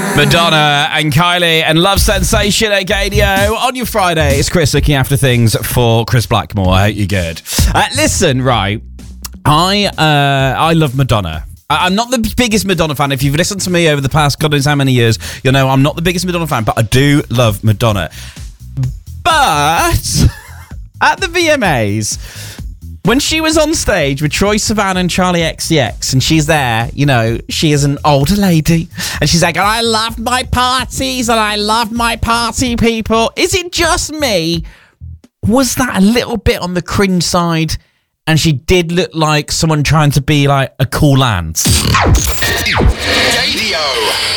Madonna and Kylie and Love Sensation at Gadio on your Friday. It's Chris looking after things for Chris Blackmore. I hope you're good. Listen, right, I love Madonna. I'm not the biggest Madonna fan. If you've listened to me over the past God knows how many years, you know I'm not the biggest Madonna fan, but I do love Madonna. But at the VMAs, when she was on stage with Troye Sivan and Charlie XCX, and she's there, you know, she is an older lady, and she's like, I love my parties, and I love my party people. Is it just me? Was that a little bit on the cringe side? And she did look like someone trying to be like a cool aunt. Radio.